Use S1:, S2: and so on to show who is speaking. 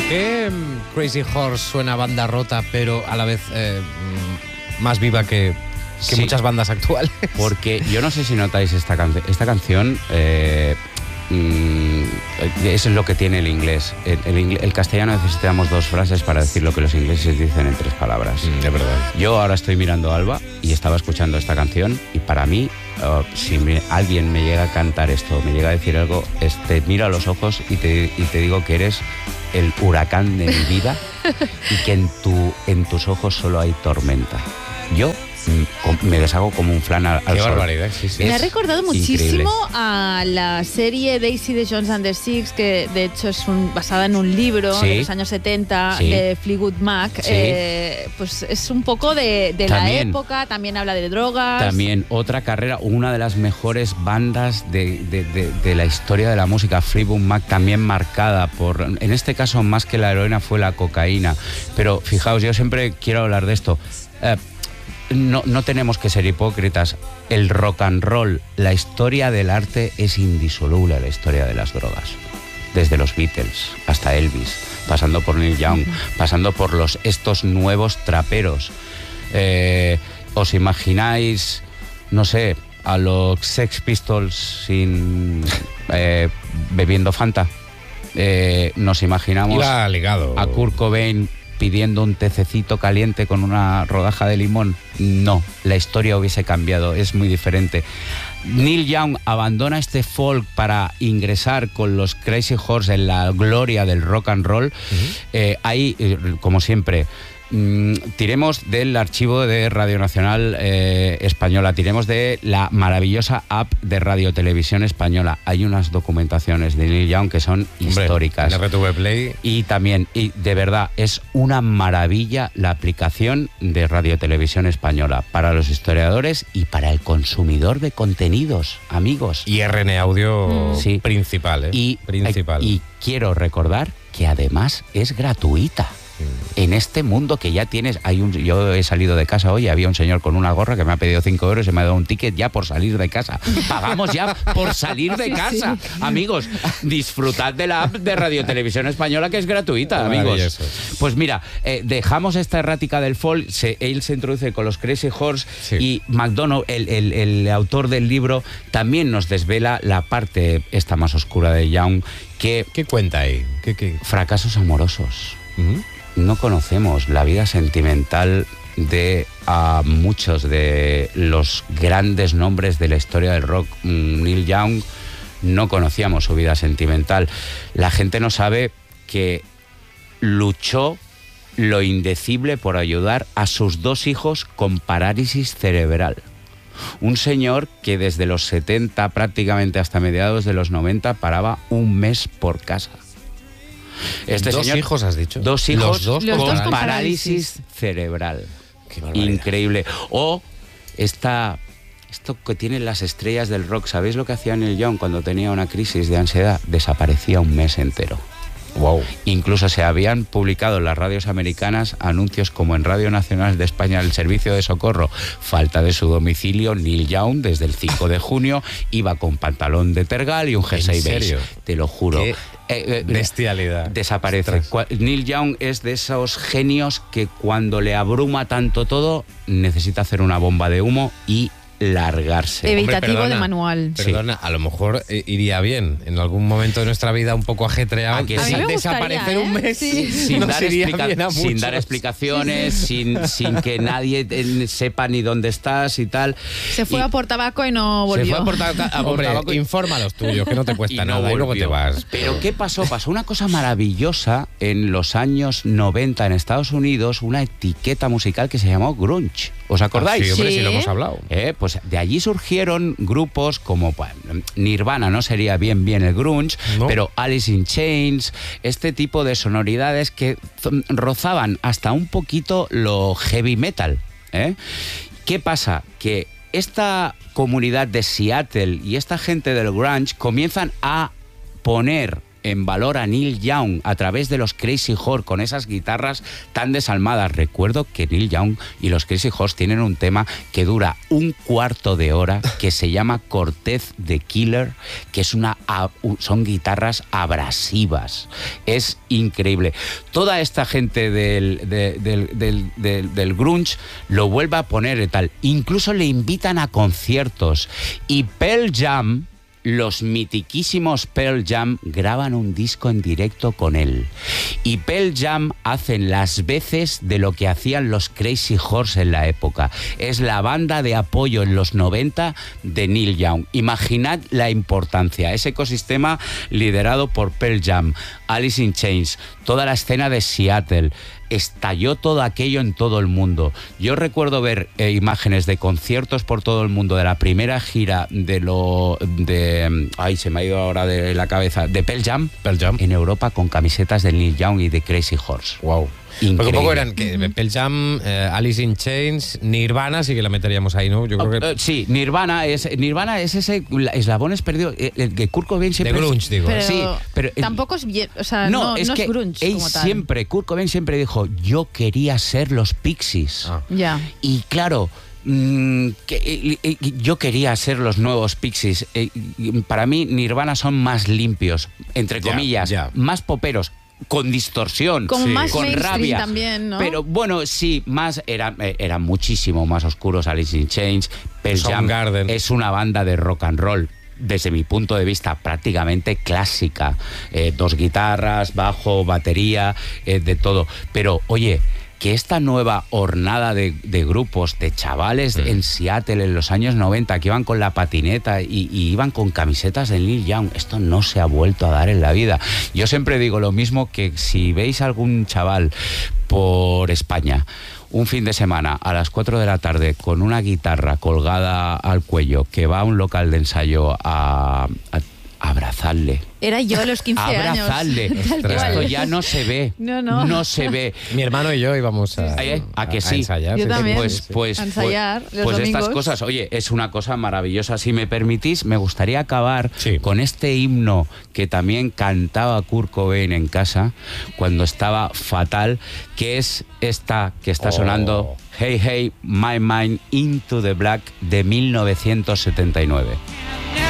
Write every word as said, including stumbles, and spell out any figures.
S1: qué Crazy Horse suena a banda rota, pero a la vez eh, más viva que, que sí. muchas bandas actuales?
S2: Porque yo no sé si notáis esta, can esta canción... Eh, Mm, eso es lo que tiene el inglés. El, el, el castellano necesitamos dos frases para decir lo que los ingleses dicen en tres palabras.
S1: Mm, de verdad.
S2: Yo ahora estoy mirando a Alba y estaba escuchando esta canción y para mí, uh, si me, alguien me llega a cantar esto, me llega a decir algo, es, te miro a los ojos y te, y te digo que eres el huracán de mi vida y que en, tu, en tus ojos solo hay tormenta. Yo me deshago como un flan al, al
S1: Qué
S2: sol.
S1: barbaridad, sí, sí.
S3: Me ha recordado muchísimo
S2: increíble.
S3: a la serie Daisy de Jones and the Six, que de hecho es un, basada en un libro
S2: sí.
S3: de los años setenta
S2: sí.
S3: de Fleetwood Mac.
S2: Sí.
S3: Eh, pues es un poco de, de la época, también habla de drogas.
S2: También otra carrera, una de las mejores bandas de, de, de, de la historia de la música, Fleetwood Mac, también marcada por, en este caso más que la heroína fue la cocaína. Pero fijaos, yo siempre quiero hablar de esto. Eh, No, no tenemos que ser hipócritas. El rock and roll, la historia del arte es indisoluble a la historia de las drogas. Desde los Beatles hasta Elvis, pasando por Neil Young, pasando por los, estos nuevos traperos. Eh, ¿Os imagináis, no sé, a los Sex Pistols sin eh, bebiendo Fanta? Eh, nos imaginamos
S1: Iba ligado.
S2: a Kurt Cobain pidiendo un tececito caliente con una rodaja de limón. No, la historia hubiese cambiado, es muy diferente. Neil Young abandona este folk para ingresar con los Crazy Horse en la gloria del rock and roll. Uh-huh. eh, ahí, como siempre, Mm, tiremos del archivo de Radio Nacional eh, Española, tiremos de la maravillosa app de Radio Televisión Española. Hay unas documentaciones de Neil Young que son
S1: Hombre,
S2: históricas.
S1: En R T V Play.
S2: Y también, y de verdad, es una maravilla la aplicación de Radio Televisión Española para los historiadores y para el consumidor de contenidos, amigos.
S1: Y R N Audio mm. sí. principal, ¿eh?
S2: Y,
S1: principal.
S2: Y quiero recordar que además es gratuita. En este mundo que ya tienes, hay un, yo he salido de casa hoy, había un señor con una gorra que me ha pedido cinco euros y me ha dado un ticket ya por salir de casa. Pagamos ya por salir de casa. Sí, sí. Amigos, disfrutad de la app de Radio Televisión Española que es gratuita, amigos. Pues mira, eh, dejamos esta errática del folk, se, él se introduce con los Crazy Horse sí. y McDonough, el, el, el autor del libro, también nos desvela la parte esta más oscura de Young. Que,
S1: ¿Qué cuenta ahí? ¿Qué, qué?
S2: Fracasos amorosos.
S1: ¿Mm?
S2: No conocemos la vida sentimental de uh, muchos de los grandes nombres de la historia del rock. Neil Young, no conocíamos su vida sentimental. La gente no sabe que luchó lo indecible por ayudar a sus dos hijos con parálisis cerebral. Un señor que desde los setenta prácticamente hasta mediados de los noventa paraba un mes por casa.
S1: Este dos señor, hijos, has dicho.
S2: Dos hijos
S1: Los dos
S2: con,
S3: con
S2: parálisis,
S3: parálisis
S2: cerebral.
S1: Qué barbaridad.
S2: Increíble. O esta, esto que tienen las estrellas del rock. ¿Sabéis lo que hacía Neil Young cuando tenía una crisis de ansiedad? Desaparecía un mes entero.
S1: Wow.
S2: Incluso se habían publicado en las radios americanas anuncios como en Radio Nacional de España, el servicio de socorro, falta de su domicilio. Neil Young desde el cinco de junio iba con pantalón de tergal y un jersey beige. Te lo juro.
S1: ¿Qué? Eh, eh, bestialidad.
S2: Desaparece. Ostras. Neil Young es de esos genios que cuando le abruma tanto todo necesita hacer una bomba de humo y largarse.
S3: Evitativo.
S1: Hombre, perdona,
S3: de manual.
S1: Perdona, sí. A lo mejor eh, iría bien en algún momento de nuestra vida un poco ajetreado.
S2: Que
S3: a
S2: sí.
S3: mí me
S2: Desaparecer
S3: gustaría,
S2: un mes
S3: ¿eh? sí.
S2: sin, dar explica sin dar explicaciones,
S3: sí, sí.
S2: Sin, sin que nadie eh, sepa ni dónde estás y tal.
S3: Se fue
S2: y,
S3: a por tabaco y no volvió.
S1: Se fue a por, ta a por
S2: Hombre,
S1: tabaco. Informa a los tuyos, que no te cuesta
S2: y no
S1: nada
S2: volvió.
S1: Y luego te vas.
S2: Pero ¿qué pasó? Pasó una cosa maravillosa en los años noventa en Estados Unidos, una etiqueta musical que se llamó grunge. ¿Os acordáis?
S1: Ah, sí, hombre,
S3: sí.
S1: sí lo hemos hablado.
S2: Eh, pues de allí surgieron grupos como bueno, Nirvana, no sería bien bien el grunge, no. Pero Alice in Chains, este tipo de sonoridades que rozaban hasta un poquito lo heavy metal. ¿eh? ¿Qué pasa? Que esta comunidad de Seattle y esta gente del grunge comienzan a poner en valor a Neil Young a través de los Crazy Horse con esas guitarras tan desalmadas. Recuerdo que Neil Young y los Crazy Horse tienen un tema que dura un cuarto de hora que se llama Cortez the Killer, que es una, son guitarras abrasivas. Es increíble. Toda esta gente del, del, del, del, del, del grunge lo vuelve a poner y tal. Incluso le invitan a conciertos. Y Pearl Jam, los mitiquísimos Pearl Jam, graban un disco en directo con él. Y Pearl Jam hacen las veces de lo que hacían los Crazy Horse en la época. Es la banda de apoyo en los noventa de Neil Young. Imaginad la importancia. Ese ecosistema liderado por Pearl Jam, Alice in Chains, toda la escena de Seattle. Estalló todo aquello en todo el mundo. Yo recuerdo ver eh, imágenes de conciertos por todo el mundo de la primera gira de lo de ay se me ha ido ahora de la cabeza de Pearl Jam,
S1: Pearl Jam.
S2: en Europa con camisetas de Neil Young y de Crazy Horse.
S1: Wow.
S2: Increíble.
S1: Porque un poco eran que uh-huh. Pearl Jam, eh, Alice in Chains, Nirvana, sí que la meteríamos ahí, ¿no? Yo creo que...
S2: Uh, uh, sí, Nirvana es Nirvana es ese eslabones perdido el que Kurt Cobain siempre
S1: de grunge,
S2: es,
S1: digo.
S3: Pero
S2: sí, pero
S3: tampoco es bien, o sea, no, no es, no
S2: que
S3: es grunge
S2: él
S3: como tal.
S2: siempre Kurt Cobain siempre dijo, yo quería ser los Pixies.
S1: Ah.
S3: Ya.
S2: Y claro, Mm, que, eh, eh, yo quería ser los nuevos Pixies. Eh, para mí Nirvana son más limpios, entre
S1: Ya,
S2: comillas,
S1: ya.
S2: más poperos, con distorsión,
S3: Como
S1: Sí.
S3: más
S2: con
S3: mainstream
S2: rabia.
S3: también, ¿no?
S2: Pero bueno, sí, más eran eh, eran muchísimo más oscuros. Alice in Chains, Pearl Jam
S1: Soundgarden.
S2: es una banda de rock and roll. Desde mi punto de vista, prácticamente clásica. Eh, dos guitarras, bajo, batería, eh, de todo. Pero, oye, que esta nueva hornada de, de grupos, de chavales mm. en Seattle en los años noventa, que iban con la patineta y, y iban con camisetas de Neil Young, esto no se ha vuelto a dar en la vida. Yo siempre digo lo mismo, que si veis algún chaval por España un fin de semana a las cuatro de la tarde con una guitarra colgada al cuello que va a un local de ensayo a, a abrazarle.
S3: Era yo a los quince años.
S2: Abrazarle. Esto ya no se ve.
S3: No, no.
S2: No se ve.
S1: Mi hermano y yo íbamos a,
S2: ¿A, a que sí?
S1: a ensayar.
S3: Yo
S1: sí,
S3: también.
S1: sí,
S2: Pues,
S1: sí.
S2: pues,
S3: A ensayar
S2: pues,
S3: los
S2: pues estas
S3: domingos.
S2: cosas, oye, es una cosa maravillosa. Si me permitís, me gustaría acabar
S1: Sí.
S2: con este himno que también cantaba Kurt Cobain en casa cuando estaba fatal, que es esta que está
S1: Oh.
S2: sonando, Hey Hey, My Mind Into the Black, de mil novecientos setenta y nueve.